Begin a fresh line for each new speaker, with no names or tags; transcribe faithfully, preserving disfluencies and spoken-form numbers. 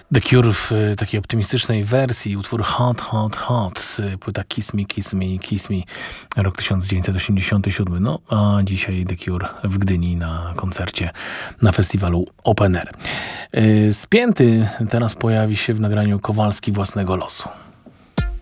The Cure w takiej optymistycznej wersji, utwór Hot, Hot, Hot, płyta Kiss Me, Kiss Me, Kiss Me, rok tysiąc dziewięćset osiemdziesiąty siódmy. No, a dzisiaj The Cure w Gdyni na koncercie na festiwalu Open Air. Spięty teraz pojawi się w nagraniu Kowalski Własnego Losu.